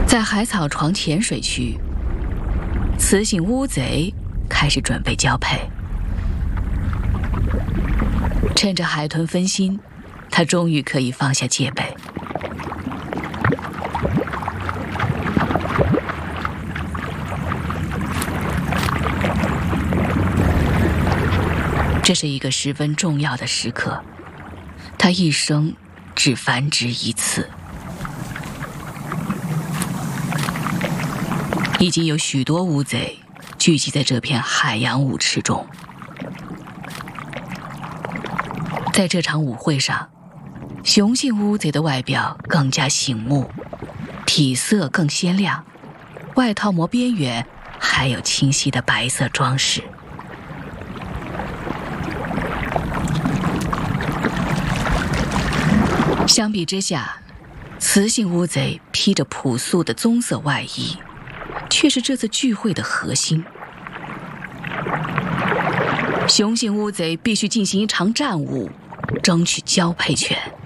在海草床浅水区，雌性乌贼开始准备交配。趁着海豚分心，它终于可以放下戒备。这是一个十分重要的时刻，它一生只繁殖一次。已经有许多乌贼聚集在这片海洋舞池中。在这场舞会上，雄性乌贼的外表更加醒目，体色更鲜亮，外套膜边缘还有清晰的白色装饰。相比之下，雌性乌贼披着朴素的棕色外衣，却是这次聚会的核心。雄性乌贼必须进行一场战舞，争取交配权。